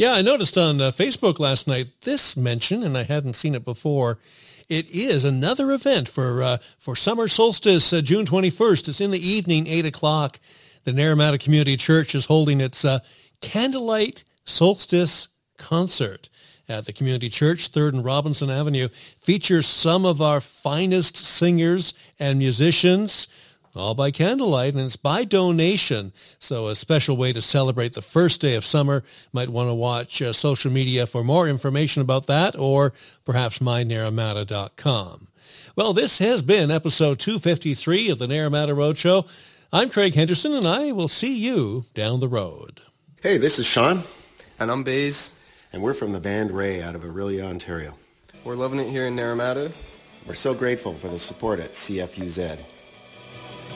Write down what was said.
Yeah, I noticed on Facebook last night this mention, and I hadn't seen it before. It is another event for summer solstice, June 21st. It's in the evening, 8 o'clock. The Naramata Community Church is holding its Candlelight Solstice Concert at the Community Church, 3rd and Robinson Avenue. Features some of our finest singers and musicians, all by candlelight, and it's by donation. So a special way to celebrate the first day of summer. Might want to watch social media for more information about that, or perhaps mynaramata.com. Well, this has been episode 253 of the Naramata Roadshow. I'm Craig Henderson, and I will see you down the road. Hey, this is Sean. And I'm Baze. And we're from the band Ray out of Orillia, Ontario. We're loving it here in Naramata. We're so grateful for the support at CFUZ.